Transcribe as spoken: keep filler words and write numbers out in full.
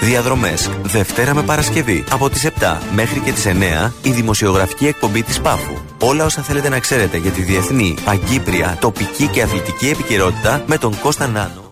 Διαδρομές, Δευτέρα με Παρασκευή. Από τις επτά μέχρι και τις εννέα, η δημοσιογραφική εκπομπή της Πάφου. Όλα όσα θέλετε να ξέρετε για τη διεθνή, παγκύπρια, τοπική και αθλητική επικαιρότητα με τον Κώστα Νάνο.